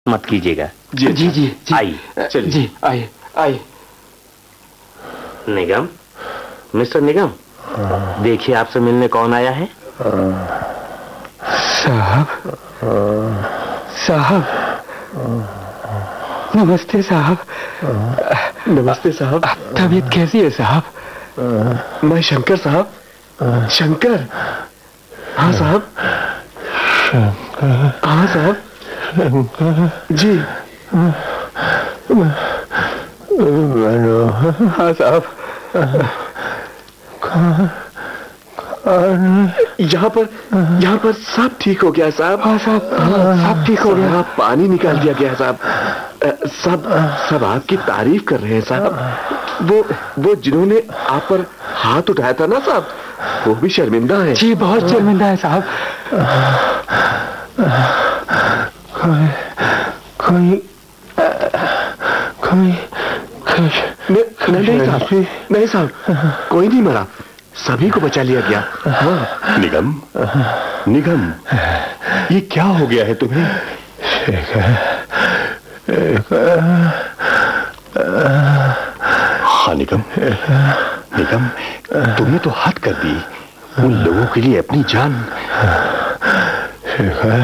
मत कीजिएगा। जी जी जी, जी। आइए चलिए। जी आइए आइए। निगम, मिस्टर निगम, देखिए आपसे मिलने कौन आया है। साहब, साहब, नमस्ते साहब। नमस्ते साहब। तबीयत कैसी है साहब? मैं शंकर साहब, शंकर। हाँ साहब। शंकर? हाँ साहब। शंकर जी। हाँ साहब। यहाँ पर सब ठीक हो गया साहब। हाँ साहब, सब ठीक हो गया। पानी निकाल दिया गया साहब। सब आपकी तारीफ कर रहे हैं साहब। वो जिन्होंने आप पर हाथ उठाया था ना साहब, वो भी शर्मिंदा है। जी बहुत शर्मिंदा है साहब। नहीं साहब, कोई नहीं मरा, सभी को बचा लिया गया। हाँ। निगम, निगम, ये क्या हो गया है तुम्हें? हाँ निगम, निगम, तुमने तो हद कर दी। उन लोगों के लिए अपनी जान। शेखर,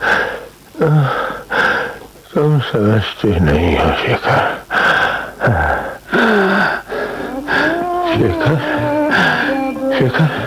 तुम समझते नहीं हो शेखर। शेखर, शेखर,